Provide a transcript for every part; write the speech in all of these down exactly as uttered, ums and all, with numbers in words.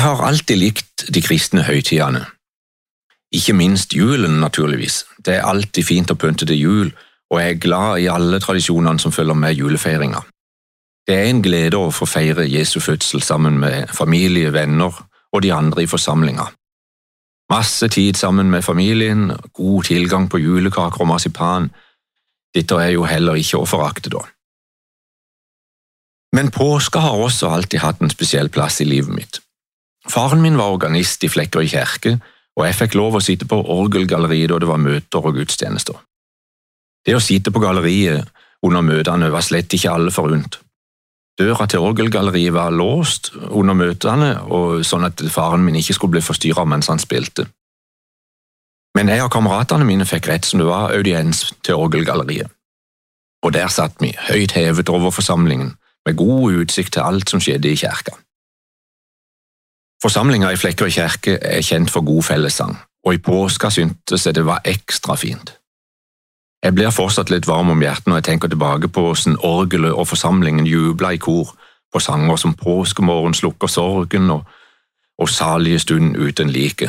har alltid likt de kristne høytidene. Ikke minst julen, naturligvis. Det er alltid fint å pynte til jul, og jeg er glad i alle tradisjonene som følger med julefeiringa. Det er en glede å få feire Jesu fødsel sammen med familie, venner og de andre i forsamlinga. Masse tid sammen med familien, god tilgang på julekaker og marsipan. Dette er jo heller ikke å forakte da. Men påska har også alltid hatt en spesiell plass i livet mitt. Faren min var organist i Flekkerøy kirke, og jeg fikk lov å sitte på orgelgalleriet da det var møter og gudstjenester. Det å sitte på galleriet under møtene var slett ikke alle forunt. Døra til orgelgalleriet var låst under møtene, og sånn at faren min ikke skulle bli forstyrret mens han spilte. Men jeg og kameratene mine fikk rett som det var audiens til orgelgalleriet. Og der satt vi, høyt hevet over forsamlingen, med god utsikt til alt som skjedde i kirka. Forsamlinga i Flekkerøy kirke er kjent for god fellessang, og i påska syntes jeg det var ekstra fint. Jeg blir fortsatt litt varm om hjertet når jeg tenker tilbake på hvordan orgelet og forsamlingen jubla i kor på sanger som Påskemorgen slukker sorgen og, og salige stund uten like.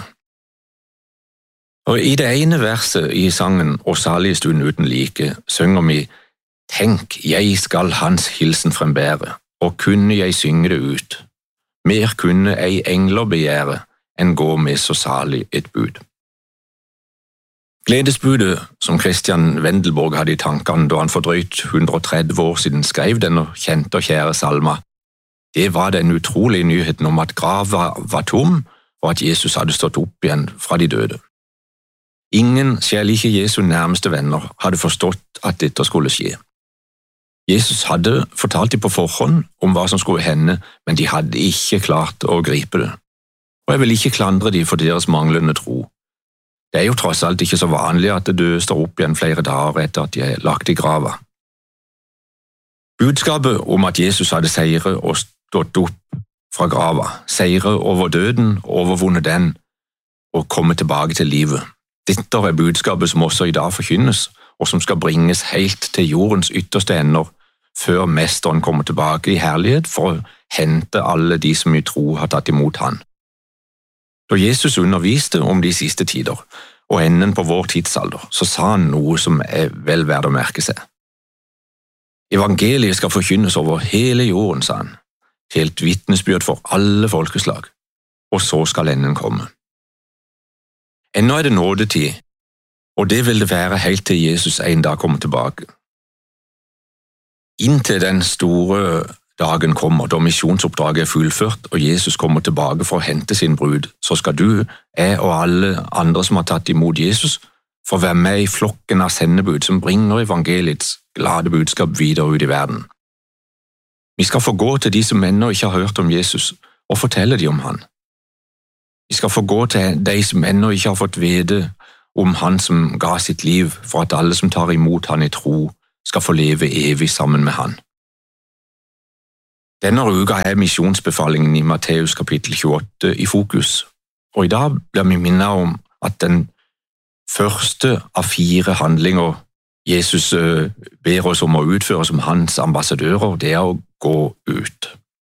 Og i det ene verset i sangen Og salige stund uten like synger vi Tenk, jeg skal hans hilsen frembære, og kunne jeg synge det ut. Mer kunne ei engler begjære, enn gå med så salig et bud. Gledesbudet som Christian Wendelborg hadde i tankene da han for drøyt hundre og tretti år siden skrev denne kjente og kjære salma, det var den utrolige nyheten om at grava var tom, og at Jesus hadde stått opp igjen fra de døde. Ingen, selv ikke Jesu nærmeste venner, hadde forstått at dette skulle skje. Jesus hadde fortalt dem på forhånd om hva som skulle hende, men de hadde ikke klart å gripe det. Og jeg vil ikke klandre dem for deres manglende tro. Det er jo tross alt ikke så vanlig at det døde står opp igjen flere dager etter at de er lagt i grava. Budskapet om at Jesus hadde seire og stått opp fra grava, seire over døden, overvunnet den, og kommet tilbake til livet. Dette er budskapet som også i dag forkynnes, og som skal bringes helt til jordens ytterste ender, før mesteren kommer tilbake i herlighet for å hente alle de som i tro har tatt imot han. Da Jesus underviste om de siste tider, og enden på vår tidsalder, så sa han noe som er vel verdt å merke seg. Evangeliet skal forkynnes over hele jorden, sa han, til et vitnesbyrd for alle folkeslag, og så skal enden komme. Ennå er det nådetid, og det vil det være helt til Jesus en dag kommer tilbake. Inntil den store dagen kommer, da misjonsoppdraget er fullført, og Jesus kommer tilbake for å hente sin brud, så skal du, jeg og alle andre som har tatt imot Jesus, få være med i flokken av sendebud som bringer evangeliets glade budskap videre ut i verden. Vi skal få gå til de som ennå ikke har hørt om Jesus, og fortelle dem om han. Vi skal få gå til de som ennå ikke har fått vite om han som ga sitt liv for at alle som tar imot han i tro, skal få leve evig sammen med han. Denne uka er misjonsbefalingen i Matteus kapittel tjueåtte i fokus, og i dag blir vi minnet om at den første av fire handlinger Jesus ber oss om å utføre som hans ambassadører, det er å gå ut.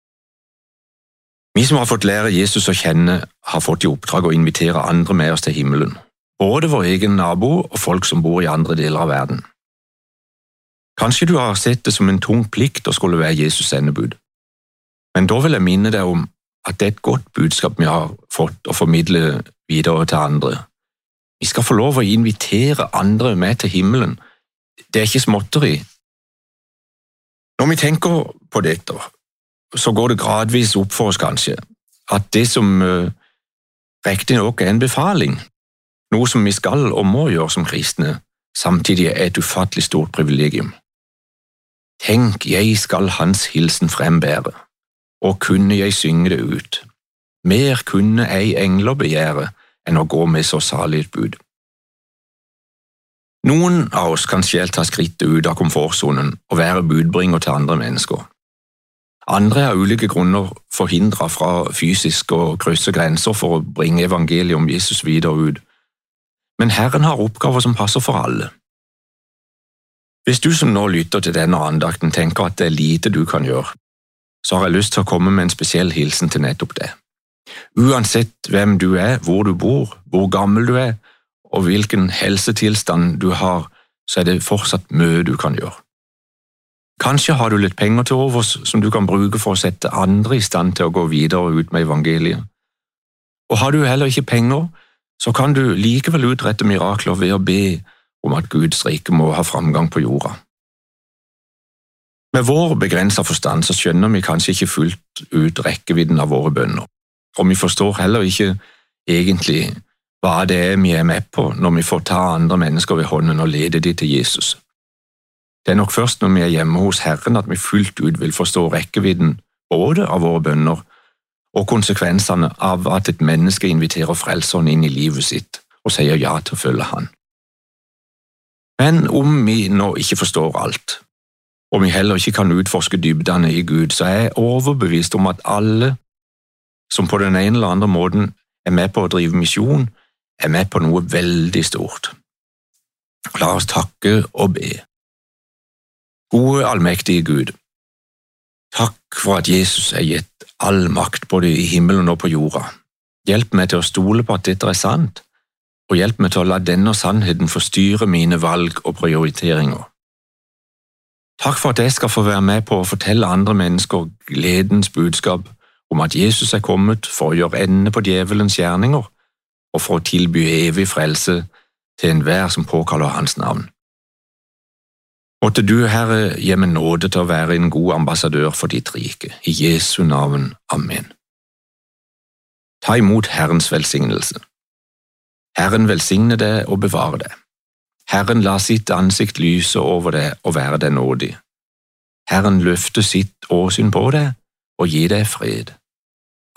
Vi som har fått lære Jesus å kjenne, har fått i oppdrag å invitere andre med oss til himmelen, både vår egen nabo og folk som bor i andre deler av verden. Kanskje du har sett det som en tung plikt å skulle være Jesus' sendebud, men da vil jeg minne deg om at det er et godt budskap vi har fått å formidle videre til andre. Vi skal få lov å invitere andre med til himmelen. Det er ikke småtteri. Når vi tenker på dette, så går det gradvis opp for oss kanskje, at det som uh, riktig nok er en befaling, noe som vi skal og må gjøre som kristne, samtidig er et ufattelig stort privilegium. Tenk, jeg skal hans hilsen frembære, og kunne jeg synge det ut. Mer kunne ei engler begjære, enn å gå med så salig et bud. Noen av oss kan selv ta skrittet ut av komfortzonen og være budbringer til andre mennesker. Andre er av ulike grunner forhindret fra fysisk å krysse grenser for å bringe evangeliet om Jesus videre ut. Men Herren har oppgaver som passer for alle. Hvis du som nå lytter til denne andakten tenker at det er lite du kan gjøre, så har jeg lyst til å komme med en spesiell hilsen til nettopp det. Uansett hvem du er, hvor du bor, hvor gammel du er, og hvilken helsetilstand du har, så er det fortsatt mye du kan gjøre. Kanskje har du litt penger til overs som du kan bruke for å sette andre i stand til å gå videre ut med evangeliet. Og har du heller ikke penger, så kan du likevel utrette mirakler ved å be om at Guds rike må ha framgang på jorda. Med vår begrenset forstand så skjønner vi kanskje ikke fullt ut rekkevidden av våre bønner, og vi forstår heller ikke egentlig hva det er vi er med på når vi får ta andre mennesker ved hånden og lede dem til Jesus. Det er nok først når vi er hjemme hos Herren at vi fullt ut vil forstå rekkevidden både av våre bønner og konsekvensene av at et menneske inviterer frelseren inn i livet sitt og sier ja til å følge han. Men om vi nå ikke forstår alt, og vi heller ikke kan utforske dybdene i Gud, så er jeg overbevist om at alle som på den ene eller andre måten er med på å drive misjon, er med på noe veldig stort. La oss takke og be. Gode, allmektige Gud, takk for at Jesus er gitt all makt både i himmelen og på jorda. Hjelp meg til å stole på at dette er sant, og hjelp meg til å la denne sannheten forstyrre mine valg og prioriteringer. Takk for at jeg skal få være med på å fortelle andre mennesker gledens budskap om at Jesus er kommet for å gjøre ende på djevelens gjerninger og for å tilby evig frelse til enhver som påkaller hans navn. Måtte du, Herre, gi meg nåde til å være en god ambassadør for ditt rike. I Jesu navn. Amen. Ta imot Herrens velsignelse. Herren velsigne deg og bevare deg. Herren la sitt ansikt lyse over deg og være deg nådig. Herren løfte sitt åsyn på deg og gi deg fred.